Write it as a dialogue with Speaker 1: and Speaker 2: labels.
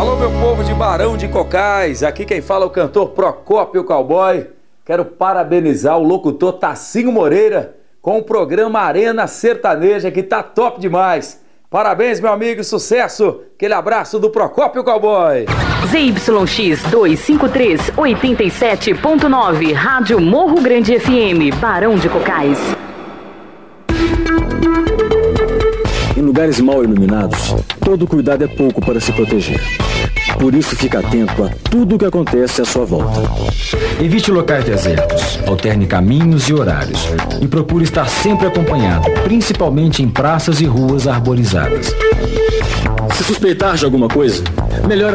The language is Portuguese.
Speaker 1: Alô, meu povo de Barão de Cocais, aqui quem fala é o cantor Procópio Cowboy. Quero parabenizar o locutor Tassinho Moreira com o programa Arena Sertaneja, que tá top demais. Parabéns, meu amigo, sucesso! Aquele abraço do Procópio Cowboy.
Speaker 2: ZYX 253, 87.9, Rádio Morro Grande FM, Barão de Cocais.
Speaker 3: Em lugares mal iluminados, todo cuidado é pouco para se proteger. Por isso, fique atento a tudo o que acontece à sua volta.
Speaker 4: Evite locais desertos, alterne caminhos e horários e procure estar sempre acompanhado, principalmente em praças e ruas arborizadas.
Speaker 3: Se suspeitar de alguma coisa, melhor